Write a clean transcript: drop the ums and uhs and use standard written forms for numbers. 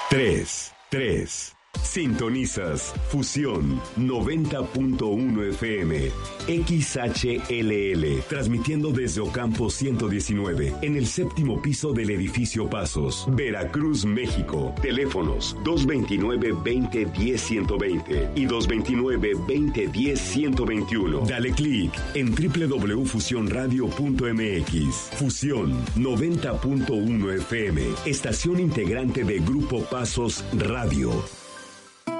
3. Sintonizas Fusión 90.1 FM XHLL, transmitiendo desde Ocampo 119, en el séptimo piso del edificio Pasos, Veracruz, México. Teléfonos 229-2010-120 y 229-2010-121. Dale clic en www.fusionradio.mx. Fusión 90.1 FM, estación integrante de Grupo Pasos Radio.